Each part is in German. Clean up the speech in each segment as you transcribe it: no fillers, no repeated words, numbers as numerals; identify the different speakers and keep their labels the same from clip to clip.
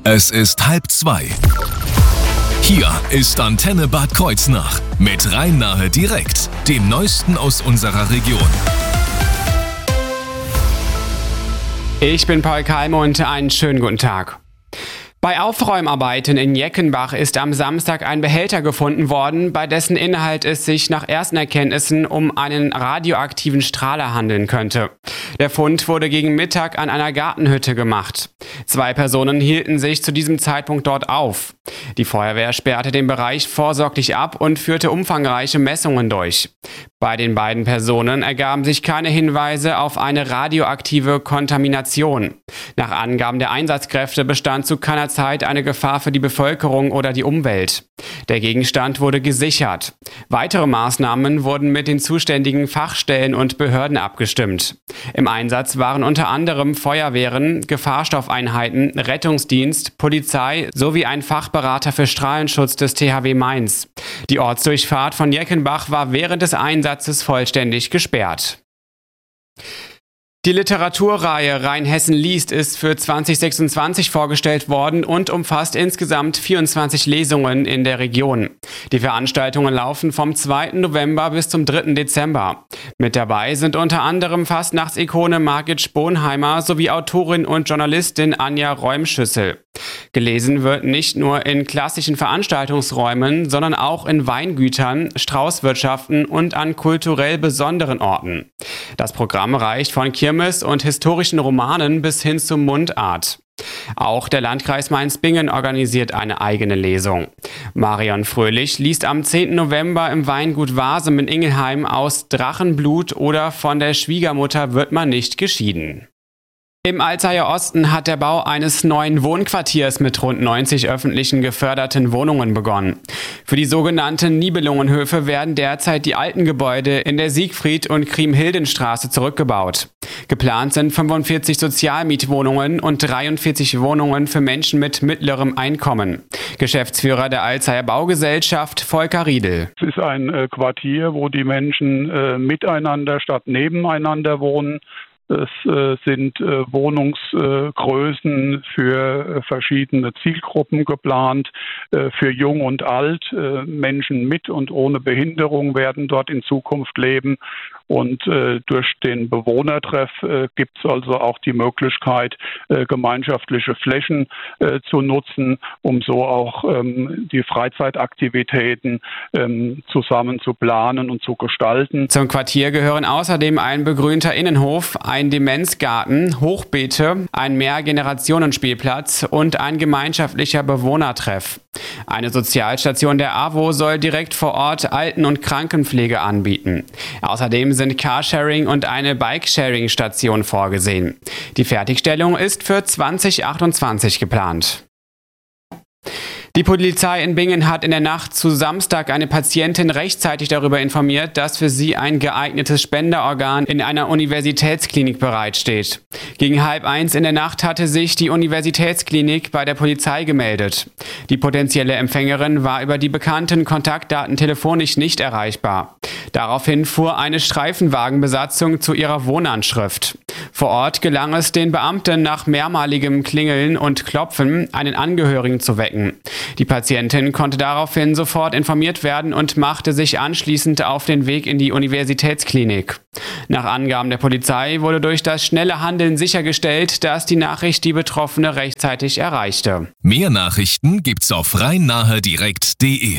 Speaker 1: Es ist 1:30. Hier ist Antenne Bad Kreuznach mit Rhein-Nahe direkt, dem Neuesten aus unserer Region.
Speaker 2: Ich bin Paul Kalme und einen schönen guten Tag. Bei Aufräumarbeiten in Jeckenbach ist am Samstag ein Behälter gefunden worden, bei dessen Inhalt es sich nach ersten Erkenntnissen um einen radioaktiven Strahler handeln könnte. Der Fund wurde gegen Mittag an einer Gartenhütte gemacht. 2 Personen hielten sich zu diesem Zeitpunkt dort auf. Die Feuerwehr sperrte den Bereich vorsorglich ab und führte umfangreiche Messungen durch. Bei den beiden Personen ergaben sich keine Hinweise auf eine radioaktive Kontamination. Nach Angaben der Einsatzkräfte bestand zu keiner Zeit eine Gefahr für die Bevölkerung oder die Umwelt. Der Gegenstand wurde gesichert. Weitere Maßnahmen wurden mit den zuständigen Fachstellen und Behörden abgestimmt. Im Einsatz waren unter anderem Feuerwehren, Gefahrstoffeinheiten, Rettungsdienst, Polizei sowie ein Fachberater für Strahlenschutz des THW Mainz. Die Ortsdurchfahrt von Jeckenbach war während des Einsatzes vollständig gesperrt. Die Literaturreihe Rheinhessen liest ist für 2026 vorgestellt worden und umfasst insgesamt 24 Lesungen in der Region. Die Veranstaltungen laufen vom 2. November bis zum 3. Dezember. Mit dabei sind unter anderem Fastnachtsikone Margit Sponheimer sowie Autorin und Journalistin Anja Räumschüssel. Gelesen wird nicht nur in klassischen Veranstaltungsräumen, sondern auch in Weingütern, Straußwirtschaften und an kulturell besonderen Orten. Das Programm reicht von Kirmes und historischen Romanen bis hin zur Mundart. Auch der Landkreis Mainz-Bingen organisiert eine eigene Lesung. Marion Fröhlich liest am 10. November im Weingut Wasem in Ingelheim aus Drachenblut oder Von der Schwiegermutter wird man nicht geschieden. Im Alzeyer Osten hat der Bau eines neuen Wohnquartiers mit rund 90 öffentlichen geförderten Wohnungen begonnen. Für die sogenannten Nibelungenhöfe werden derzeit die alten Gebäude in der Siegfried- und Kriemhildenstraße zurückgebaut. Geplant sind 45 Sozialmietwohnungen und 43 Wohnungen für Menschen mit mittlerem Einkommen. Geschäftsführer der Alzeyer Baugesellschaft Volker Riedel.
Speaker 3: Es ist ein Quartier, wo die Menschen miteinander statt nebeneinander wohnen. Es sind Wohnungsgrößen für verschiedene Zielgruppen geplant. Für Jung und Alt, Menschen mit und ohne Behinderung werden dort in Zukunft leben. Und durch den Bewohnertreff gibt es also auch die Möglichkeit, gemeinschaftliche Flächen zu nutzen, um so auch die Freizeitaktivitäten zusammen zu planen und zu gestalten.
Speaker 2: Zum Quartier gehören außerdem ein begrünter Innenhof, ein Demenzgarten, Hochbeete, ein Mehrgenerationenspielplatz und ein gemeinschaftlicher Bewohnertreff. Eine Sozialstation der AWO soll direkt vor Ort Alten- und Krankenpflege anbieten. Außerdem sind Carsharing und eine Bikesharing-Station vorgesehen. Die Fertigstellung ist für 2028 geplant. Die Polizei in Bingen hat in der Nacht zu Samstag eine Patientin rechtzeitig darüber informiert, dass für sie ein geeignetes Spenderorgan in einer Universitätsklinik bereitsteht. Gegen 12:30 in der Nacht hatte sich die Universitätsklinik bei der Polizei gemeldet. Die potenzielle Empfängerin war über die bekannten Kontaktdaten telefonisch nicht erreichbar. Daraufhin fuhr eine Streifenwagenbesatzung zu ihrer Wohnanschrift. Vor Ort gelang es den Beamten nach mehrmaligem Klingeln und Klopfen, einen Angehörigen zu wecken. Die Patientin konnte daraufhin sofort informiert werden und machte sich anschließend auf den Weg in die Universitätsklinik. Nach Angaben der Polizei wurde durch das schnelle Handeln sichergestellt, dass die Nachricht die Betroffene rechtzeitig erreichte.
Speaker 1: Mehr Nachrichten gibt's auf rhein-nahe-direkt.de.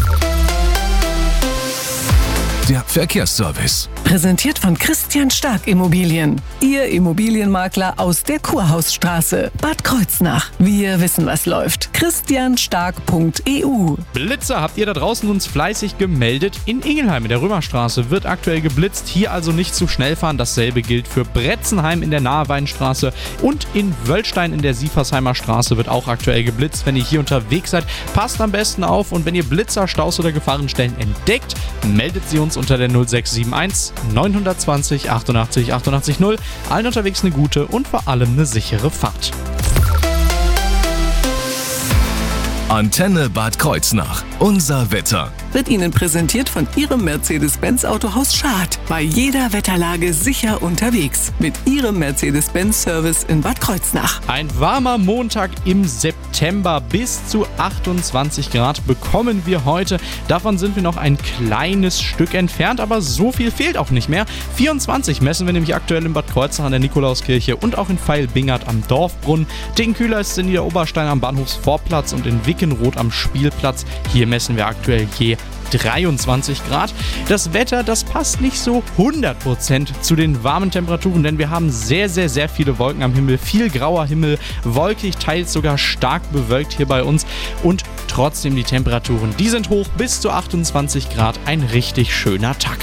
Speaker 1: Der Verkehrsservice.
Speaker 4: Präsentiert von Christian Stark Immobilien. Ihr Immobilienmakler aus der Kurhausstraße, Bad Kreuznach. Wir wissen, was läuft. christianstark.eu.
Speaker 5: Blitzer habt ihr da draußen uns fleißig gemeldet. In Ingelheim in der Römerstraße wird aktuell geblitzt. Hier also nicht zu schnell fahren. Dasselbe gilt für Bretzenheim in der Naheweinstraße. Und in Wöllstein in der Siefersheimer Straße wird auch aktuell geblitzt. Wenn ihr hier unterwegs seid, passt am besten auf. Und wenn ihr Blitzer, Staus oder Gefahrenstellen entdeckt, meldet sie uns unter der 0671 920 88 88 0. Allen unterwegs eine gute und vor allem eine sichere Fahrt.
Speaker 1: Antenne Bad Kreuznach. Unser Wetter.
Speaker 4: Wird Ihnen präsentiert von Ihrem Mercedes-Benz Autohaus Schad. Bei jeder Wetterlage sicher unterwegs. Mit Ihrem Mercedes-Benz Service in Bad Kreuznach.
Speaker 5: Ein warmer Montag im September, bis zu 28 Grad bekommen wir heute. Davon sind wir noch ein kleines Stück entfernt, aber so viel fehlt auch nicht mehr. 24 messen wir nämlich aktuell in Bad Kreuznach an der Nikolauskirche und auch in Veil-Bingert am Dorfbrunnen. Ticken kühler ist es in Niederoberstein am Bahnhofsvorplatz und in Wickenroth am Spielplatz. Hier messen wir aktuell je 23 Grad. Das Wetter, das passt nicht so 100% zu den warmen Temperaturen, denn wir haben sehr, sehr, sehr viele Wolken am Himmel, viel grauer Himmel, wolkig, teils sogar stark bewölkt hier bei uns und trotzdem die Temperaturen, die sind hoch, bis zu 28 Grad, ein richtig schöner Tag.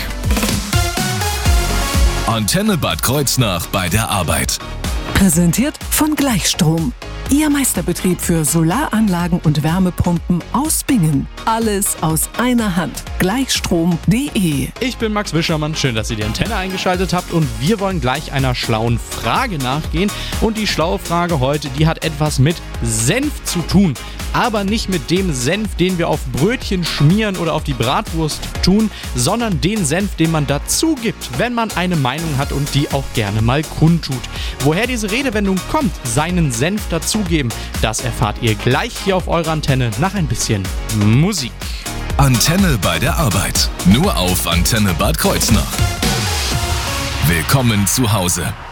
Speaker 1: Antenne Bad Kreuznach bei der Arbeit.
Speaker 4: Präsentiert von Gleichstrom. Ihr Meisterbetrieb für Solaranlagen und Wärmepumpen aus Bingen. Alles aus einer Hand. Gleichstrom.de.
Speaker 5: Ich bin Max Wischermann, schön, dass ihr die Antenne eingeschaltet habt und wir wollen gleich einer schlauen Frage nachgehen. Und die schlaue Frage heute, die hat etwas mit Senf zu tun. Aber nicht mit dem Senf, den wir auf Brötchen schmieren oder auf die Bratwurst tun, sondern den Senf, den man dazu gibt, wenn man eine Meinung hat und die auch gerne mal kundtut. Woher diese Redewendung kommt, seinen Senf dazugeben, das erfahrt ihr gleich hier auf eurer Antenne nach ein bisschen Musik.
Speaker 1: Antenne bei der Arbeit. Nur auf Antenne Bad Kreuznach. Willkommen zu Hause.